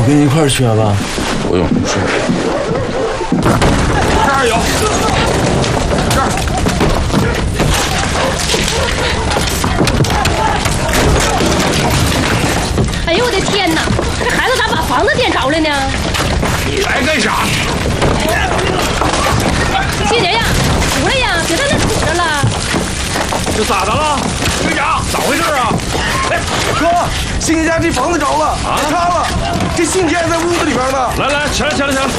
跟你一块儿学吧。 不用，是这儿有，这儿。 哎呦我的天哪！这孩子咋把房子点着了呢？ 你来干啥？ 谢姐呀，出来呀，别在那杵着了。 这咋的了？队长，咋回事啊？ 哎，哥，欣姐家这房子着了，被塌了，这信件在屋子里边呢。 来来，起来起来起来！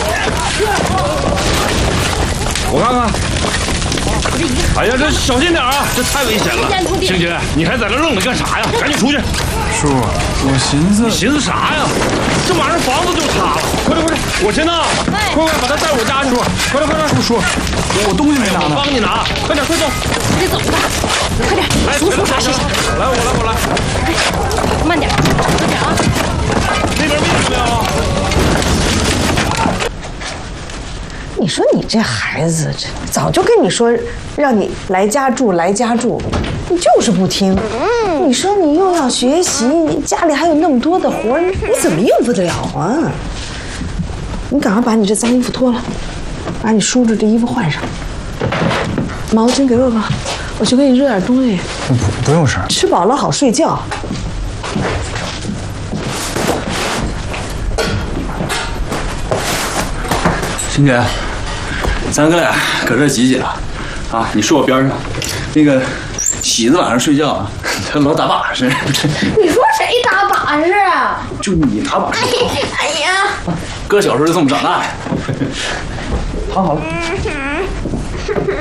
我看看。哎呀，这小心点啊，这太危险了！星姐，你还在这愣着干啥呀？赶紧出去！ 叔，我寻思， 你寻思啥呀？这晚上房子就塌了！快点快点，我先拿，快把他带我家去！快点快点！ 叔，我东西没拿呢， 我帮你拿，快点快走！ 得走吧，快点！叔叔啥事情？ 来我来！ 慢点，快点啊！ 那边没有？ 你说你这孩子，这早就跟你说让你来家住，你就是不听。你说你又要学习，你家里还有那么多的活，你怎么应付得了啊？你赶快把你这脏衣服脱了，把你叔叔这衣服换上。毛巾给我吧，我去给你热点东西。 不用事， 吃饱了好睡觉。 欣姐，咱哥俩搁这挤挤了，啊，你睡我边上。那个喜子晚上睡觉啊，他老打把式。 你说谁打把式啊？ 就你打把式。 哎呀， 哥小时候就这么长大呀。躺好了。